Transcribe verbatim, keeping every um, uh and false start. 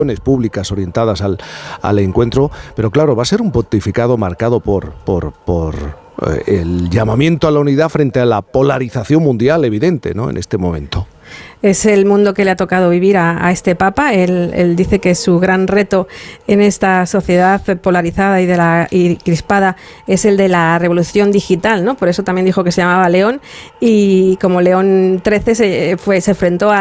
públicas orientadas al, al encuentro, pero claro, va a ser un pontificado marcado por, por, por eh, el llamamiento a la unidad frente a la polarización mundial evidente, ¿no?, en este momento. Es el mundo que le ha tocado vivir a, a este Papa. Él, él dice que su gran reto en esta sociedad polarizada y, de la, y crispada es el de la revolución digital, ¿no? Por eso también dijo que se llamaba León, y como León trece se, fue, se enfrentó a